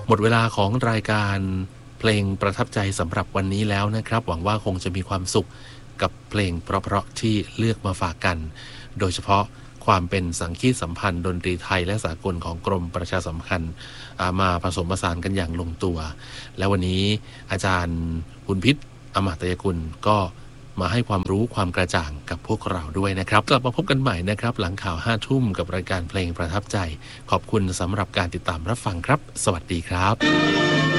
หมดเวลาของรายการเพลงประทับใจสำหรับวันนี้แล้วนะครับหวังว่าคงจะมีความสุขกับเพลงเพราะๆที่เลือกมาฝากกันโดยเฉพาะความเป็นสังคีตสัมพันธ์ดนตรีไทยและสากลของกรมประชาสัมพันธ์มาผสมผสานกันอย่างลงตัวและวันนี้อาจารย์บุญพิษอมตยกุลก็มาให้ความรู้ความกระจ่างกับพวกเราด้วยนะครับกลับมาพบกันใหม่นะครับหลังข่าว 5 ทุ่มกับรายการเพลงประทับใจขอบคุณสำหรับการติดตามรับฟังครับสวัสดีครับ